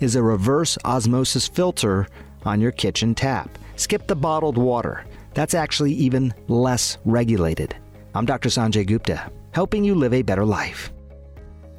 is a reverse osmosis filter on your kitchen tap. Skip the bottled water. That's actually even less regulated. I'm Dr. Sanjay Gupta, helping you live a better life.